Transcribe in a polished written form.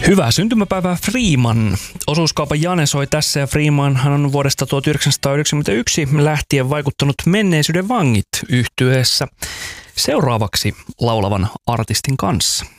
Hyvää syntymäpäivää Freeman. Osuuskaupan Jane soi tässä ja Freeman hän on vuodesta 1991 lähtien vaikuttanut Menneisyyden vangit -yhtyeessä seuraavaksi laulavan artistin kanssa.